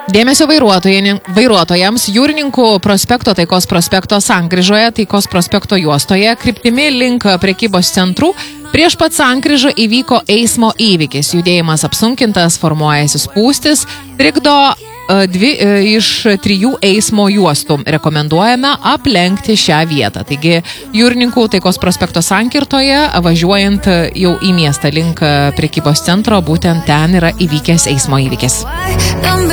Dėmesio vairuotojams Jūrininkų prospekto Taikos prospekto sankryžoje, Taikos prospekto juostoje, kryptimi link prekybos centrų, prieš pat sankryžą įvyko eismo įvykis. Judėjimas apsunkintas, formuojasi spūstis, trikdo 2 iš 3 eismo juostų. Rekomenduojame aplenkti šią vietą. Taigi, Jūrininkų Taikos prospekto sankirtoje, važiuojant jau į miestą link prekybos centro, būtent ten yra įvykęs eismo įvykis.